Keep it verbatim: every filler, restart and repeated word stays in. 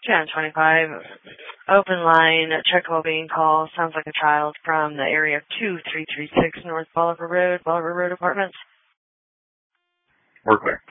ten twenty-five, open line, check well-being call. Sounds like a child from the area of two three three six North Bolivar Road, Bolivar Road Apartments. We're clear.